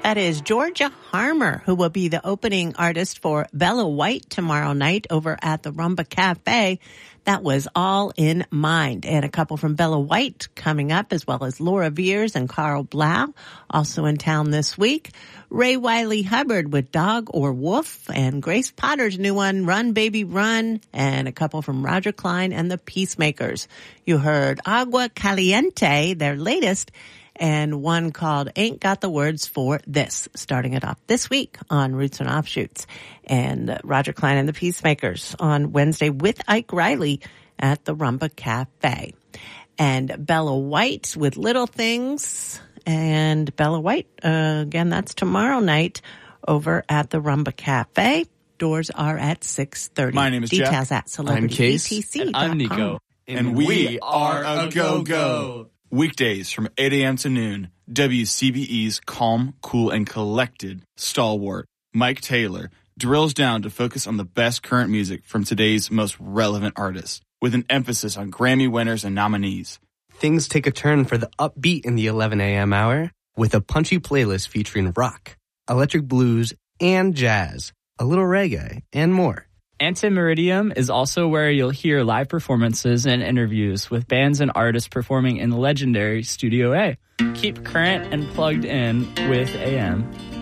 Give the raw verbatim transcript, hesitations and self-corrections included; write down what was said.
That is Georgia Harmer, who will be the opening artist for Bella White tomorrow night over at the Rumba Cafe. That was All in Mind. And a couple from Bella White coming up, as well as Laura Veers and Carl Blau, also in town this week. Ray Wiley Hubbard with Dog or Wolf, and Grace Potter's new one, Run Baby Run, and a couple from Roger Klein and the Peacemakers. You heard Agua Caliente, their latest, and one called Ain't Got the Words for This, starting it off this week on Roots and Offshoots. And uh, Roger Klein and the Peacemakers on Wednesday with Ike Riley at the Rumba Cafe. And Bella White with Little Things. And Bella White, uh, again, that's tomorrow night over at the Rumba Cafe. Doors are at six thirty. My name is Details Jeff. at celebrity E T C dot com. I'm Nico. And, and we are a go-go. Weekdays from eight a.m. to noon, W C B E's calm, cool, and collected stalwart, Mike Taylor, drills down to focus on the best current music from today's most relevant artists, with an emphasis on Grammy winners and nominees. Things take a turn for the upbeat in the eleven a.m. hour with a punchy playlist featuring rock, electric blues, and jazz, a little reggae, and more. Antimeridium is also where you'll hear live performances and interviews with bands and artists performing in the legendary Studio A. Keep current and plugged in with A M.